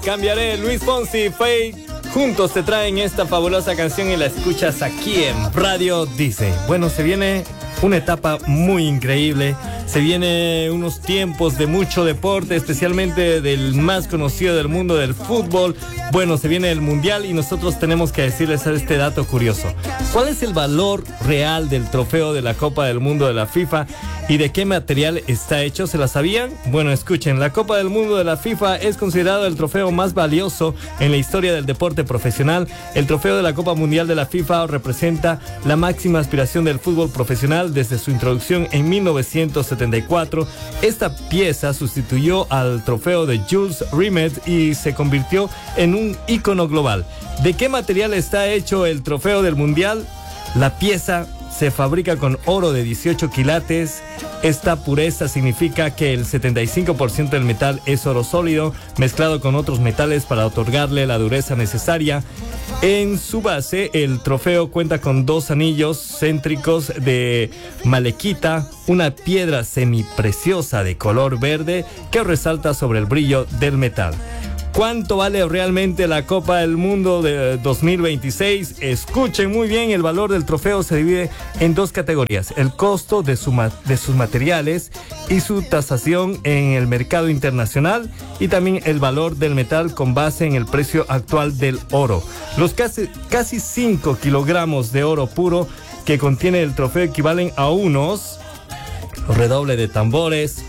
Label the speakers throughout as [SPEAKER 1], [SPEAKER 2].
[SPEAKER 1] Cambiaré, Luis Fonsi, Faye, juntos te traen esta fabulosa canción y la escuchas aquí en Radio Disney. Bueno, se viene una etapa muy increíble, se viene unos tiempos de mucho deporte, especialmente del más conocido del mundo del fútbol. Bueno, se viene el Mundial y nosotros tenemos que decirles este dato curioso. ¿Cuál es el valor real del trofeo de la Copa del Mundo de la FIFA y de qué material está hecho? ¿Se la sabían? Bueno, escuchen, la Copa del Mundo de la FIFA es considerado el trofeo más valioso en la historia del deporte profesional. El trofeo de la Copa Mundial de la FIFA representa la máxima aspiración del fútbol profesional desde su introducción en 1974. Esta pieza sustituyó al trofeo de Jules Rimet y se convirtió en un ícono global. ¿De qué material está hecho el trofeo del Mundial? La pieza se fabrica con oro de 18 quilates. Esta pureza significa que el 75% del metal es oro sólido, mezclado con otros metales para otorgarle la dureza necesaria. En su base, el trofeo cuenta con 2 anillos céntricos de malaquita, una piedra semipreciosa de color verde que resalta sobre el brillo del metal. ¿Cuánto vale realmente la Copa del Mundo de 2026? Escuchen muy bien, el valor del trofeo se divide en 2 categorías: el costo de sus materiales y su tasación en el mercado internacional, y también el valor del metal con base en el precio actual del oro. Los casi 5 kilogramos de oro puro que contiene el trofeo equivalen a unos, redoble de tambores,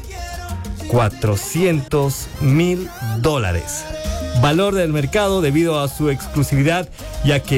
[SPEAKER 1] $400,000. Valor del mercado debido a su exclusividad, ya que